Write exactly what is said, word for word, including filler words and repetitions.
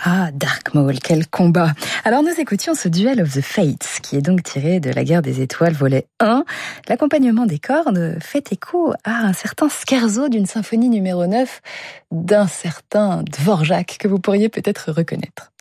Ah, Dark Maul, quel combat! Alors nous écoutions ce Duel of the Fates, qui est donc tiré de la Guerre des Étoiles, volet un. L'accompagnement des cordes fait écho à un certain scherzo d'une symphonie numéro neuf d'un certain Dvorak, que vous pourriez peut-être reconnaître.